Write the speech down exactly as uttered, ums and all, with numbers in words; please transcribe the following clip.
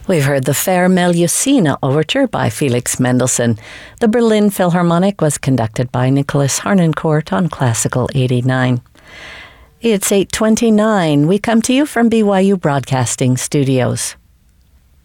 We've heard the Fair Melusina Overture by Felix Mendelssohn. The Berlin Philharmonic was conducted by Nicholas Harnoncourt on Classical eighty-nine. It's eight twenty-nine. We come to you from B Y U Broadcasting Studios.